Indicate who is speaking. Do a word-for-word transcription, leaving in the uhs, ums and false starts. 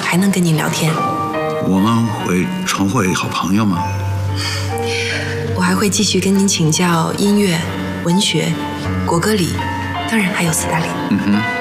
Speaker 1: 还能跟您聊天。
Speaker 2: 我们会重会好朋友吗？
Speaker 1: 我还会继续跟您请教音乐、文学、国歌礼，当然还有斯大林。
Speaker 2: 嗯哼。